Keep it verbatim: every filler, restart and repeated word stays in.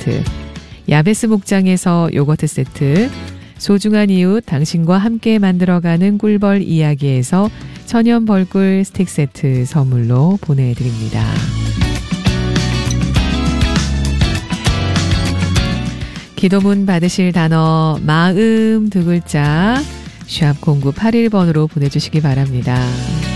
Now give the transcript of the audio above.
세트, 야베스 목장에서 요거트 세트, 소중한 이웃 당신과 함께 만들어가는 꿀벌 이야기에서 천연 벌꿀 스틱 세트 선물로 보내드립니다. 기도문 받으실 단어 마음 두 글자 샵 공구팔일 번으로 보내주시기 바랍니다.